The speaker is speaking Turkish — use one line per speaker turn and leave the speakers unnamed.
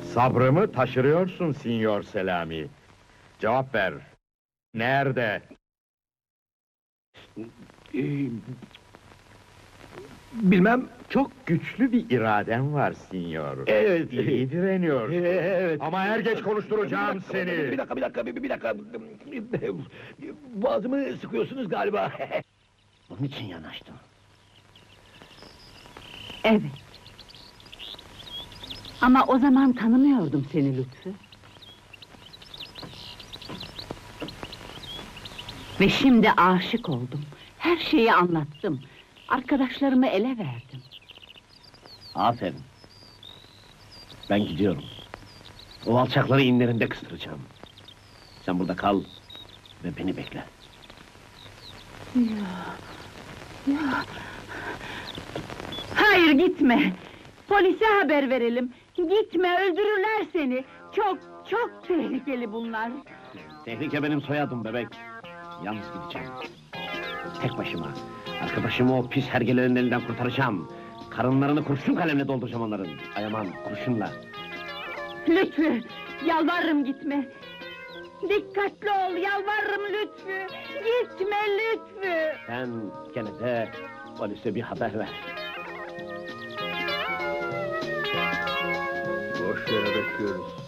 Sabrımı taşırıyorsun Sinyor Selami. Cevap ver. Nerede?
Bilmem.
Çok güçlü bir iraden var Sinyor.
Evet.
İyi direniyorsun.
Evet.
Ama er geç konuşturacağım
Bir
seni.
dakika. Boğazımı sıkıyorsunuz galiba. Bunun için yanaştım.
Evet. Ama o zaman tanımıyordum seni Lütfü. Ve şimdi aşık oldum. Her şeyi anlattım. Arkadaşlarımı ele verdim.
Aferin. Ben gidiyorum. O alçakları inlerinde kıstıracağım. Sen burada kal ve beni bekle.
Hayır, gitme! Polise haber verelim. Gitme, öldürürler seni. Çok tehlikeli bunlar.
Tehlike benim soyadım bebek. Yalnız gideceğim. Tek başıma. Arkadaşımı o pis hergelerin elinden kurtaracağım. Karınlarını kurşun kalemle dolduracağım onların. Ayaman, kurşunla.
Lütfü, yalvarırım gitme! Dikkatli ol, yalvarırım Lütfü! Gitme Lütfü!
Sen gene de polise bir haber ver.
Boş yere bekliyoruz.